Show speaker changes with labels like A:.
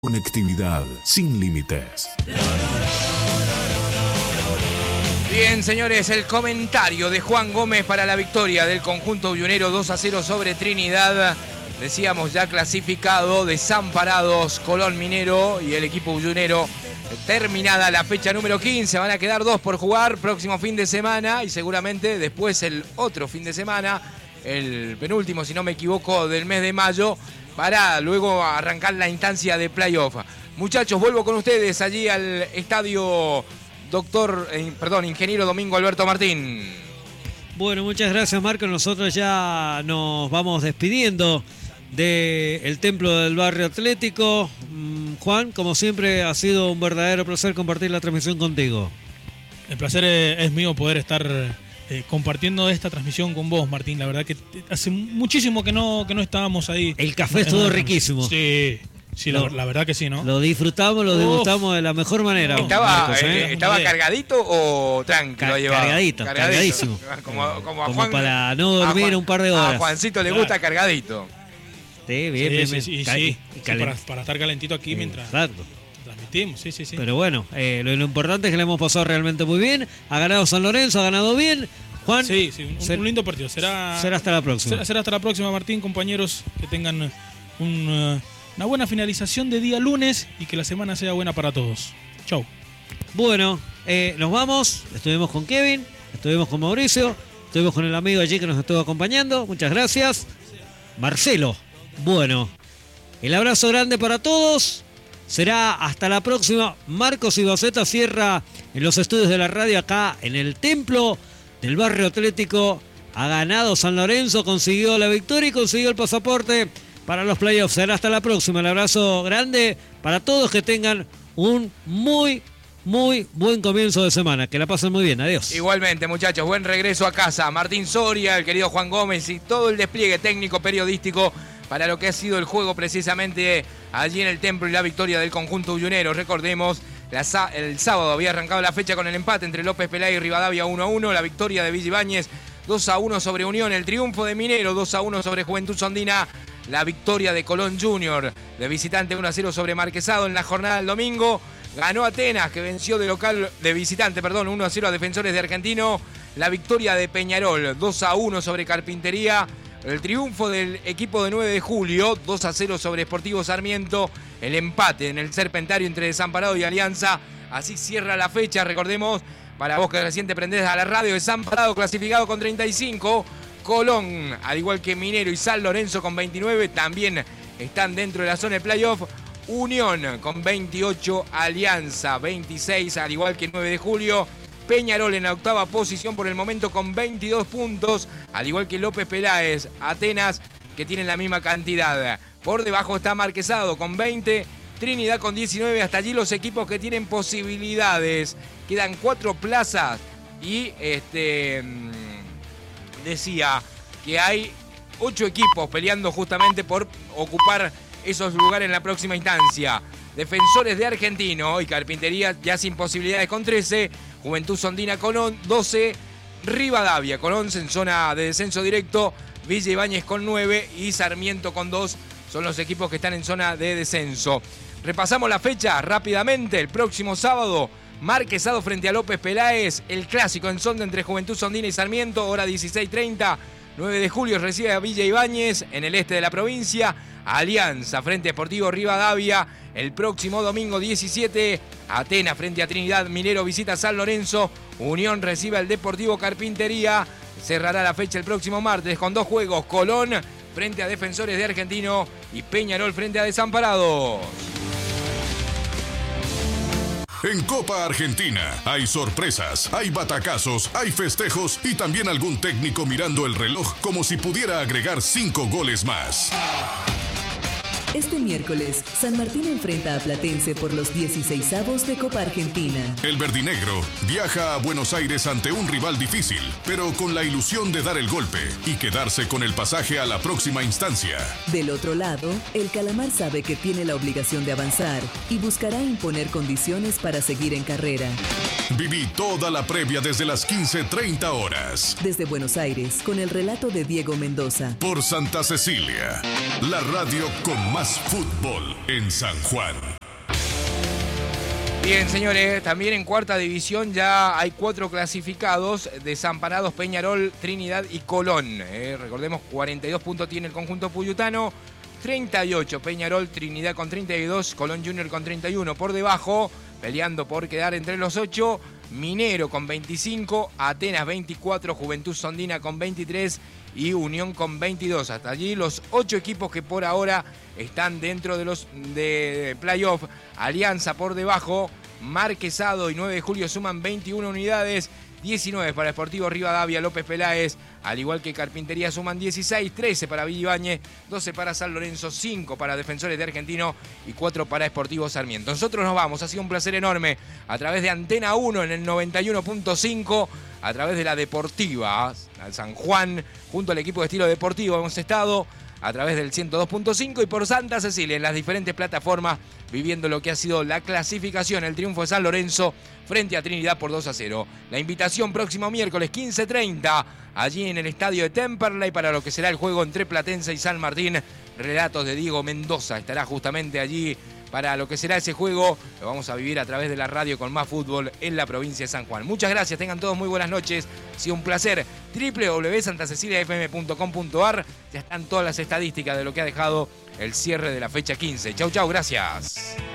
A: Conectividad sin límites.
B: Bien, señores, el comentario de Juan Gómez para la victoria del conjunto uyunero 2-0 sobre Trinidad. Decíamos ya clasificado, desamparados Colón Minero y el equipo uyunero. Terminada la fecha número 15, van a quedar 2 por jugar próximo fin de semana y seguramente después el otro fin de semana, el penúltimo, si no me equivoco, del mes de mayo, para luego arrancar la instancia de playoff. Muchachos, vuelvo con ustedes allí al estadio ingeniero Domingo Alberto Martín.
C: Bueno, muchas gracias, Marco. Nosotros ya nos vamos despidiendo del Templo del Barrio Atlético. Juan, como siempre, ha sido un verdadero placer compartir la transmisión contigo.
D: El placer es mío poder estar compartiendo esta transmisión con vos, Martín. La verdad que hace muchísimo que no estábamos ahí.
C: El café estuvo riquísimo.
D: Sí, la verdad que sí, ¿no?
C: Lo disfrutamos, lo degustamos de la mejor manera.
B: ¿Estaba cargadito o tranquilo?
C: Cargadísimo. Como para no dormir un par de horas.
B: A Juancito le gusta cargadito.
C: Sí, bien.
D: Para estar calentito aquí mientras transmitimos, sí.
C: Pero bueno, lo importante es que le hemos pasado realmente muy bien. Ha ganado San Lorenzo, ha ganado bien. Juan,
D: un lindo partido. Será
C: hasta la próxima.
D: Será hasta la próxima, Martín, compañeros, que tengan una buena finalización de día lunes y que la semana sea buena para todos. Chau.
C: Bueno, nos vamos. Estuvimos con Kevin, estuvimos con Mauricio, estuvimos con el amigo allí que nos estuvo acompañando. Muchas gracias. Marcelo. Bueno, el abrazo grande para todos. Será hasta la próxima. Marcos Ibaceta cierra en los estudios de la radio acá en el Templo del Barrio Atlético. Ha ganado San Lorenzo, consiguió la victoria y consiguió el pasaporte para los playoffs. Será hasta la próxima. El abrazo grande para todos. Que tengan un muy buen comienzo de semana. Que la pasen muy bien. Adiós.
B: Igualmente, muchachos. Buen regreso a casa. Martín Soria, el querido Juan Gómez y todo el despliegue técnico periodístico para lo que ha sido el juego precisamente allí en el Templo y la victoria del conjunto uyunero. Recordemos, el sábado había arrancado la fecha con el empate entre López Peláez y Rivadavia 1-1. La victoria de Villa Ibáñez 2-1 sobre Unión. El triunfo de Minero 2-1 sobre Juventud Sondina. La victoria de Colón Junior de visitante 1-0 sobre Marquesado en la jornada del domingo. Ganó Atenas, que venció de visitante 1-0 a Defensores de Argentino. La victoria de Peñarol 2-1 sobre Carpintería. El triunfo del equipo de 9 de julio 2-0 sobre Sportivo Sarmiento. El empate en el Serpentario entre Desamparado y Alianza. Así cierra la fecha. Recordemos, para vos que recién te prendés a la radio, Desamparado clasificado con 35. Colón, al igual que Minero y San Lorenzo con 29, también están dentro de la zona de playoff. Unión con 28, Alianza 26, al igual que 9 de julio. Peñarol en la octava posición por el momento con 22 puntos, al igual que López Peláez, Atenas, que tienen la misma cantidad. Por debajo está Marquesado con 20, Trinidad con 19, hasta allí los equipos que tienen posibilidades. Quedan 4 plazas y decía que hay 8 equipos peleando justamente por ocupar esos lugares en la próxima instancia. Defensores de Argentino y Carpintería ya sin posibilidades con 13. Juventud Sondina con 12. Rivadavia con 11 en zona de descenso directo. Villa Ibáñez con 9 y Sarmiento con 2. Son los equipos que están en zona de descenso. Repasamos la fecha rápidamente. El próximo sábado, Marquesado frente a López Peláez. El clásico en Sonda entre Juventud Sondina y Sarmiento. Hora 16:30. 9 de julio recibe a Villa Ibáñez en el este de la provincia. Alianza frente a Sportivo Rivadavia. El próximo domingo 17, Atenas frente a Trinidad. Minero visita San Lorenzo. Unión recibe al Deportivo Carpintería. Cerrará la fecha el próximo martes con 2 juegos. Colón frente a Defensores de Argentino y Peñarol frente a Desamparados.
A: En Copa Argentina hay sorpresas, hay batacazos, hay festejos y también algún técnico mirando el reloj como si pudiera agregar 5 goles más.
E: Este miércoles, San Martín enfrenta a Platense por los 16avos de Copa Argentina.
A: El verdinegro viaja a Buenos Aires ante un rival difícil, pero con la ilusión de dar el golpe y quedarse con el pasaje a la próxima instancia.
E: Del otro lado, el Calamar sabe que tiene la obligación de avanzar y buscará imponer condiciones para seguir en carrera.
A: Viví toda la previa desde las 15:30 horas.
E: Desde Buenos Aires, con el relato de Diego Mendoza.
A: Por Santa Cecilia, la radio con más fútbol en San Juan.
B: Bien, señores, también en cuarta división ya hay 4 clasificados: Desamparados, Peñarol, Trinidad y Colón. Recordemos, 42 puntos tiene el conjunto puyutano, 38 Peñarol, Trinidad con 32, Colón Junior con 31. Por debajo, peleando por quedar entre los 8, Minero con 25, Atenas 24, Juventud Sondina con 23 y Unión con 22. Hasta allí los 8 equipos que por ahora están dentro de los de playoff. Alianza por debajo, Marquesado y 9 de Julio suman 21 unidades, 19 para Sportivo Rivadavia, López Peláez, al igual que Carpintería suman 16, 13 para Villa Ibáñez, 12 para San Lorenzo, 5 para Defensores de Argentino y 4 para Sportivo Sarmiento. Nosotros nos vamos, ha sido un placer enorme a través de Antena 1 en el 91.5, a través de la Deportiva San Juan, junto al equipo de Estilo Deportivo hemos estado a través del 102.5 y por Santa Cecilia en las diferentes plataformas, viviendo lo que ha sido la clasificación, el triunfo de San Lorenzo frente a Trinidad por 2-0. La invitación próximo miércoles 15:30, allí en el estadio de Temperley, para lo que será el juego entre Platense y San Martín. Relatos de Diego Mendoza estará justamente allí para lo que será ese juego. Lo vamos a vivir a través de la radio con más fútbol en la provincia de San Juan. Muchas gracias, tengan todos muy buenas noches. Ha sido un placer. www.santaceciliafm.com.ar. Ya están todas las estadísticas de lo que ha dejado el cierre de la fecha 15. Chau, chau, gracias.